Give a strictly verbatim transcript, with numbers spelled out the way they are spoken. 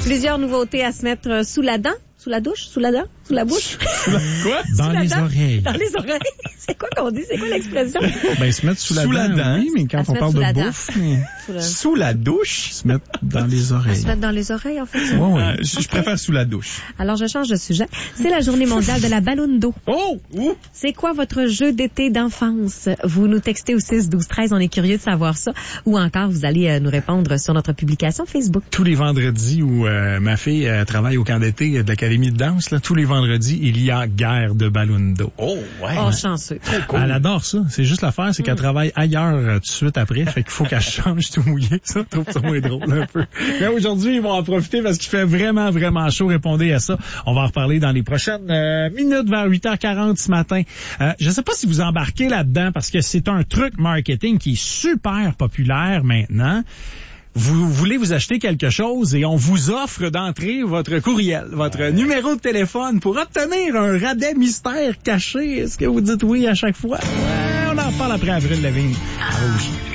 Plusieurs nouveautés à se mettre sous la dent. Sous la douche? Sous la dent? Sous la bouche? Quoi? Dans Sous la les dent? oreilles. Dans les oreilles? C'est quoi qu'on dit? C'est quoi l'expression? Ben, se mettre sous la Sous dent, la dent. oui, mais quand À se on mettre parle sous la de dent. bouffe, mais Sous la- Sous la douche? se mettre dans les À oreilles. se mettre dans les oreilles, en fait. Ouais, ouais. Euh, je, je préfère sous la douche. Alors, je change de sujet. C'est la journée mondiale de la ballonne d'eau. Oh! Ouh! C'est quoi votre jeu d'été d'enfance? Vous nous textez au six douze treize, on est curieux de savoir ça. Ou encore, vous allez euh, nous répondre sur notre publication Facebook. Tous les vendredis où euh, ma fille euh, travaille au camp d'été de l'Académie de danse, là, tous les vendredis, il y a guerre de ballons d'eau. Oh, ouais. Oh, chanceux. Elle adore ça. C'est juste l'affaire, c'est qu'elle travaille ailleurs euh, tout de suite après. Fait qu'il faut qu'elle change tout mouillé. Ça, je trouve ça moins drôle un peu. Mais aujourd'hui, ils vont en profiter parce qu'il fait vraiment, vraiment chaud. Répondez à ça. On va en reparler dans les prochaines euh, minutes vers huit heures quarante ce matin. Euh, je ne sais pas si vous embarquez là-dedans parce que c'est un truc marketing qui est super populaire maintenant. Vous voulez vous acheter quelque chose et on vous offre d'entrer votre courriel, votre numéro de téléphone pour obtenir un rabais mystère caché. Est-ce que vous dites oui à chaque fois? Ouais, on en parle après Avril Lavigne à Rouge.